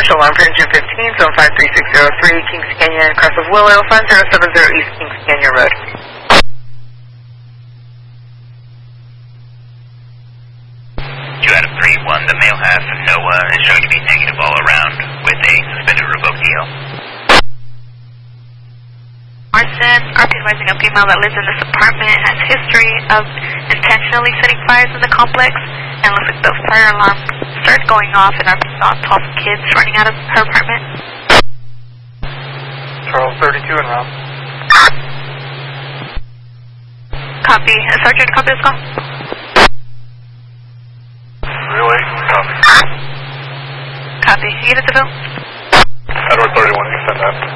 alarm for engine 15, zone 53603, Kings Canyon, Cross of Willow, 5070 East Kings Canyon Road. 2 out of 3, 1, the male half of NOAA is showing to be negative all around with a suspended revoked EL. Marston, RP advising a female that lives in this apartment has history of intentionally setting fires in the complex, and looks like the fire alarm started going off and RP saw 12 kids running out of her apartment. Charles 32 en route. Copy. Sergeant, copy this call. Relay, copy. Copy. Unit to fill. Edward 31, you send that.